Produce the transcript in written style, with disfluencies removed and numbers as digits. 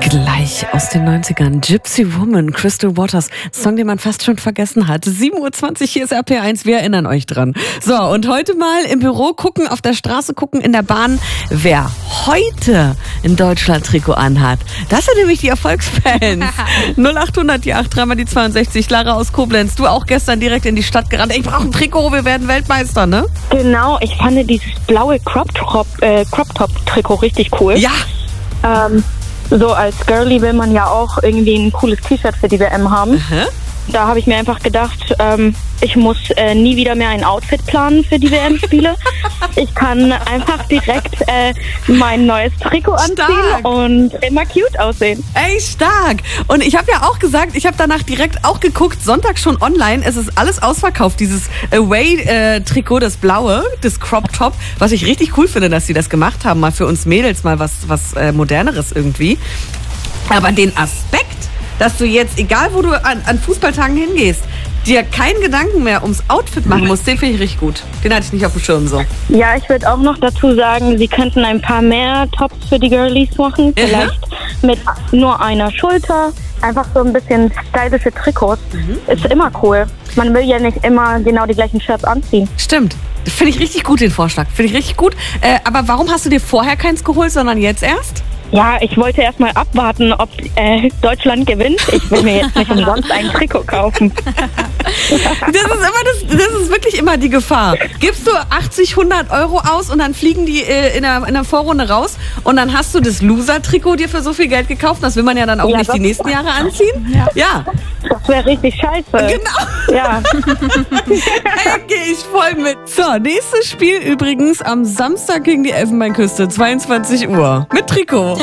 Gleich aus den 90ern. Gypsy Woman, Crystal Waters. Song, den man fast schon vergessen hat. 7:20 Uhr, hier ist RP1. Wir erinnern euch dran. So, und heute mal im Büro gucken, auf der Straße gucken, in der Bahn, wer heute ein Deutschland-Trikot anhat. Das sind nämlich die Erfolgsfans. 0800, die 8, dreimal die 62. Lara aus Koblenz, du auch gestern direkt in die Stadt gerannt. Ich brauche ein Trikot, wir werden Weltmeister, ne? Genau, ich fand dieses blaue Crop-Top-Trikot richtig cool. Ja. So als Girlie will man ja auch irgendwie ein cooles T-Shirt für die WM haben. Aha. Da habe ich mir einfach gedacht, ich muss nie wieder mehr ein Outfit planen für die WM-Spiele. Ich kann einfach direkt mein neues Trikot anziehen und immer cute aussehen. Ey, stark. Und ich habe ja auch gesagt, ich habe danach direkt auch geguckt, Sonntag schon online, es ist alles ausverkauft, dieses Away-Trikot, das blaue, das Crop-Top, was ich richtig cool finde, dass sie das gemacht haben, mal für uns Mädels, mal was Moderneres irgendwie. Aber den Aspekt, dass du jetzt, egal wo du an Fußballtagen hingehst, dir keinen Gedanken mehr ums Outfit machen musst, den finde ich richtig gut. Den hatte ich nicht auf dem Schirm so. Ja, ich würde auch noch dazu sagen, sie könnten ein paar mehr Tops für die Girlies machen. Vielleicht mit nur einer Schulter. Einfach so ein bisschen stylische Trikots. Ist immer cool. Man will ja nicht immer genau die gleichen Shirts anziehen. Stimmt. Finde ich richtig gut, den Vorschlag. Finde ich richtig gut. Aber warum hast du dir vorher keins geholt, sondern jetzt erst? Ja, ich wollte erstmal abwarten, ob Deutschland gewinnt. Ich will mir jetzt nicht umsonst ein Trikot kaufen. Das ist wirklich immer die Gefahr. Gibst du 80, 100 Euro aus und dann fliegen die in der Vorrunde raus und dann hast du das Loser-Trikot dir für so viel Geld gekauft. Das will man ja dann auch nicht die nächsten Jahre anziehen. Ja. Das wäre richtig scheiße. Genau. Ja. Hey, gehe ich voll mit. So, nächstes Spiel übrigens am Samstag gegen die Elfenbeinküste, 22 Uhr. Mit Trikot.